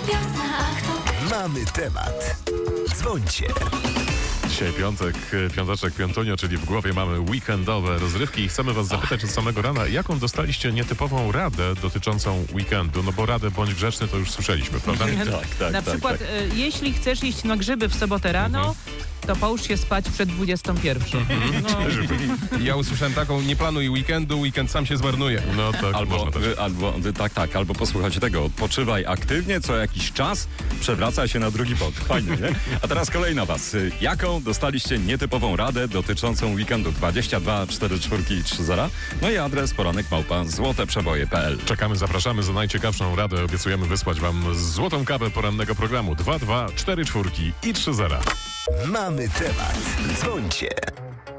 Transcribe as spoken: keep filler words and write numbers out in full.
Wiosna, ach to... Mamy temat. Dzwońcie. Dzisiaj piątek, piąteczek, piątunio, czyli w głowie mamy weekendowe rozrywki i chcemy was zapytać od samego rana, jaką dostaliście nietypową radę dotyczącą weekendu? No bo radę bądź grzeczny to już słyszeliśmy, prawda? Tak, tak, Na tak, przykład, tak. e, jeśli chcesz iść na grzyby w sobotę rano, to połóż się spać przed dwudziestą pierwszą. No. Ja usłyszałem taką, nie planuj weekendu, weekend sam się zmarnuje. No tak, Albo, można też. wy, albo wy, tak, tak, albo posłuchajcie tego, odpoczywaj aktywnie, co jakiś czas przewraca się na drugi bok. Fajnie, nie? A teraz kolej na was. Jaką dostaliście nietypową radę dotyczącą weekendu? dwadzieścia dwa czterdzieści cztery trzydzieści. No i adres poranek małpa złoteprzeboje kropka p l. Czekamy, zapraszamy za najciekawszą radę. Obiecujemy wysłać wam złotą kawę porannego programu dwa dwa cztery cztery i trzy zera. Mamy temat. Dzwońcie.